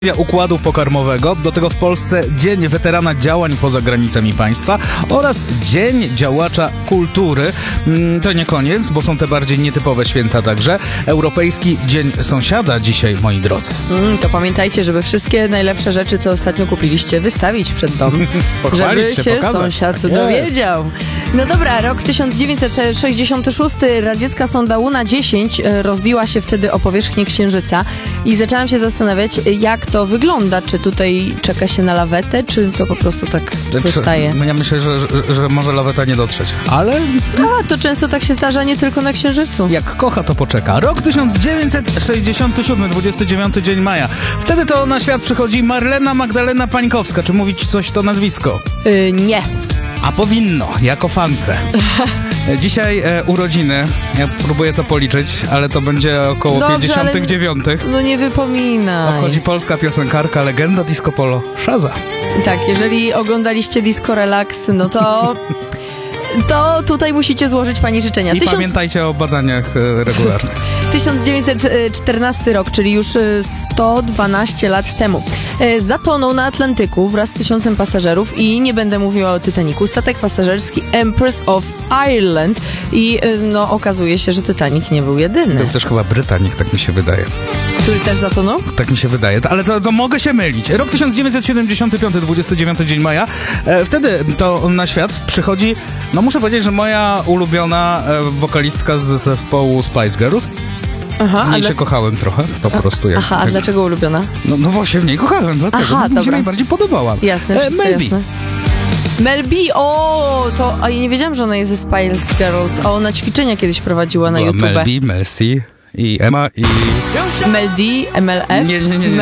układu pokarmowego, do tego w Polsce Dzień Weterana Działań poza granicami państwa oraz Dzień Działacza Kultury. To nie koniec, bo są te bardziej nietypowe święta także. Europejski Dzień Sąsiada dzisiaj, moi drodzy. To pamiętajcie, żeby wszystkie najlepsze rzeczy, co ostatnio kupiliście, wystawić przed dom, Pochwalić żeby się pokazać. sąsiad Tak dowiedział. No dobra, rok 1966, radziecka sonda Luna 10 rozbiła się wtedy o powierzchnię Księżyca i zaczęłam się zastanawiać, jak to wygląda. Czy tutaj czeka się na lawetę, czy to po prostu tak zostaje? Ja myślę, że może laweta nie dotrzeć, ale A, to często tak się zdarza nie tylko na Księżycu. jak kocha, to poczeka. Rok 1967, 29 dzień maja. Wtedy to na świat przychodzi Marlena Magdalena Pańkowska. Czy mówić coś to nazwisko? Nie. A powinno, jako fance. Dzisiaj urodziny. Ja próbuję to policzyć, ale to będzie około Dobrze, 59. No nie wypominaj. Obchodzi polska piosenkarka, legenda disco polo, Szaza. Tak, jeżeli oglądaliście Disco Relax, no to tutaj musicie złożyć pani życzenia. I pamiętajcie o badaniach regularnych. 1914 rok, czyli już 112 lat temu. Zatonął na Atlantyku wraz z 1000 pasażerów i nie będę mówiła o Titanicu. Statek pasażerski Empress of Ireland i okazuje się, że Titanic nie był jedyny. Był też chyba Brytanik, tak mi się wydaje. Który też zatonął? Tak mi się wydaje, ale to mogę się mylić. Rok 1975, 29 dzień maja. Wtedy to na świat przychodzi, muszę powiedzieć, że moja ulubiona wokalistka z zespołu Spice Girls. Aha, W niej się kochałem trochę, po prostu. a dlaczego ulubiona? No bo się w niej kochałem, dlatego Aha, mi się dobra. najbardziej podobała. Jasne, wszystko Mel B. jasne. Mel B, a ja nie wiedziałam, że ona jest ze Spice Girls, a ona ćwiczenia kiedyś prowadziła na Była YouTube. Mel B, Mel C i Emma i... Mel D, MLF? Nie.